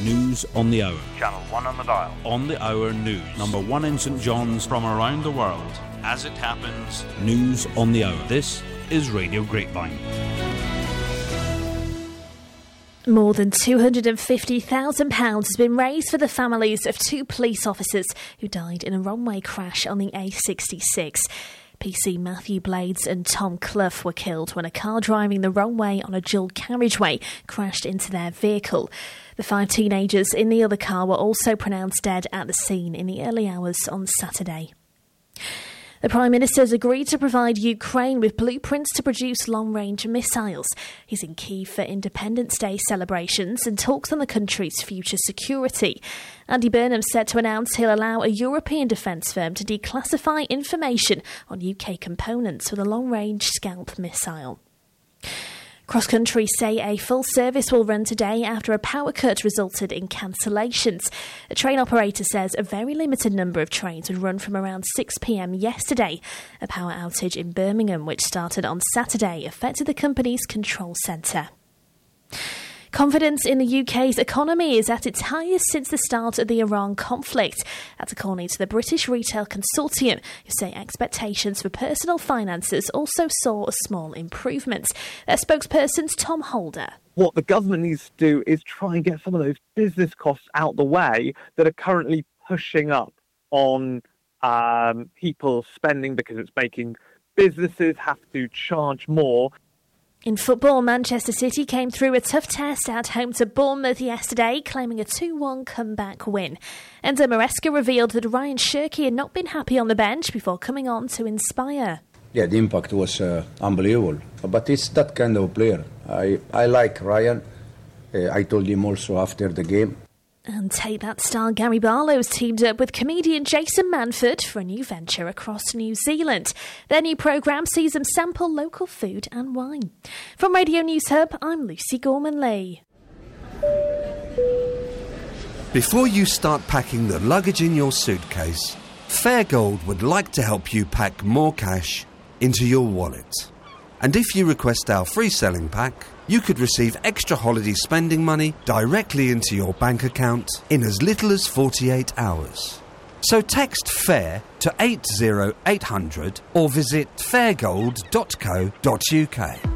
News on the Hour. Channel 1 on the dial. On the Hour News. Number 1 in St John's. From around the world. As it happens. News on the Hour. This is Radio Grapevine. More than £250,000 has been raised for the families of 2 police officers who died in a runway crash on the A66. PC Matthew Blades and Tom Clough were killed when a car driving the runway on a dual carriageway crashed into their vehicle. The 5 teenagers in the other car were also pronounced dead at the scene in the early hours on Saturday. The Prime Minister has agreed to provide Ukraine with blueprints to produce long-range missiles. He's in Kyiv for Independence Day celebrations and talks on the country's future security. Andy Burnham said to announce he'll allow a European defence firm to declassify information on UK components for the long-range Scalp missile. Cross Country say a full service will run today after a power cut resulted in cancellations. A train operator says a very limited number of trains would run from around 6 p.m. yesterday. A power outage in Birmingham, which started on Saturday, affected the company's control centre. Confidence in the UK's economy is at its highest since the start of the Iran conflict. That's according to the British Retail Consortium, who say expectations for personal finances also saw a small improvement. Their spokesperson's Tom Holder. What the government needs to do is try and get some of those business costs out the way that are currently pushing up on people's spending, because it's making businesses have to charge more. In football, Manchester City came through a tough test at home to Bournemouth yesterday, claiming a 2-1 comeback win. Enzo Maresca revealed that Ryan Shirky had not been happy on the bench before coming on to inspire. Yeah, the impact was unbelievable. But it's that kind of player. I like Ryan. I told him also after the game. And Take That star Gary Barlow's teamed up with comedian Jason Manford for a new venture across New Zealand. Their new programme sees them sample local food and wine. From Radio News Hub, I'm Lucy Gorman-Lee. Before you start packing the luggage in your suitcase, Fairgold would like to help you pack more cash into your wallet. And if you request our free selling pack, you could receive extra holiday spending money directly into your bank account in as little as 48 hours. So text FAIR to 80800 or visit fairgold.co.uk.